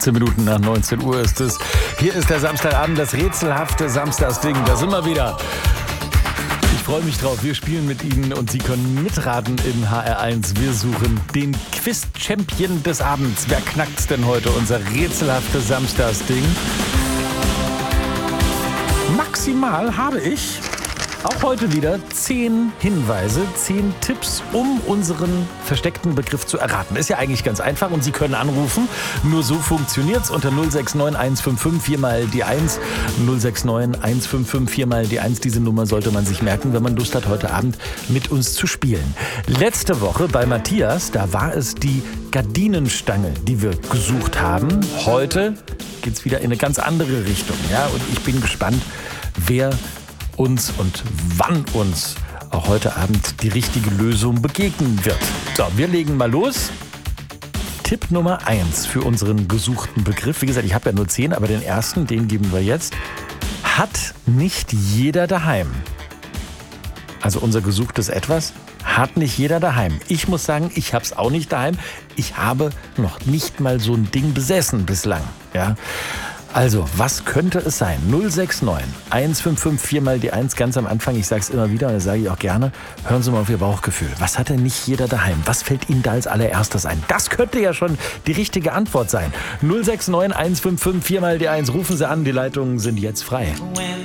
18 Minuten nach 19 Uhr ist es. Hier ist der Samstagabend, das rätselhafte Samstagsding. Da sind wir wieder. Ich freue mich drauf. Wir spielen mit Ihnen und Sie können mitraten in HR1. Wir suchen den Quiz-Champion des Abends. Wer knackt's denn heute? Unser rätselhaftes Samstagsding. Maximal habe ich auch heute wieder 10 Hinweise, 10 Tipps, um unseren versteckten Begriff zu erraten. Ist ja eigentlich ganz einfach und Sie können anrufen. Nur so funktioniert's unter 069 155 4 mal die 1. 069 155 4 mal die 1. Diese Nummer sollte man sich merken, wenn man Lust hat, heute Abend mit uns zu spielen. Letzte Woche bei Matthias, da war es die Gardinenstange, die wir gesucht haben. Heute geht's wieder in eine ganz andere Richtung. Ja? Und ich bin gespannt, wer uns und wann uns auch heute Abend die richtige Lösung begegnen wird. So, wir legen mal los. Tipp Nummer 1 für unseren gesuchten Begriff. Wie gesagt, ich habe ja nur 10, aber den ersten, den geben wir jetzt. Hat nicht jeder daheim. Also unser gesuchtes Etwas hat nicht jeder daheim. Ich muss sagen, ich habe es auch nicht daheim. Ich habe noch nicht mal so ein Ding besessen bislang. Ja. Also, was könnte es sein? 069 155 4 mal die 1, ganz am Anfang, ich sage es immer wieder und das sage ich auch gerne, hören Sie mal auf Ihr Bauchgefühl. Was hat denn nicht jeder daheim? Was fällt Ihnen da als allererstes ein? Das könnte ja schon die richtige Antwort sein. 069 155 4 mal die 1, rufen Sie an, die Leitungen sind jetzt frei.